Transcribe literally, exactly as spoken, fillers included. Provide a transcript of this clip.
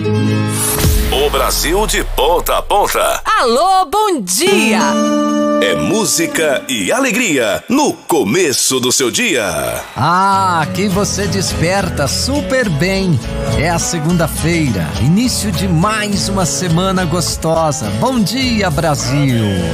O Brasil de ponta a ponta. Alô, bom dia! É música e alegria no começo do seu dia. Ah, aqui você desperta super bem. É a segunda-feira, início de mais uma semana gostosa. Bom dia, Brasil!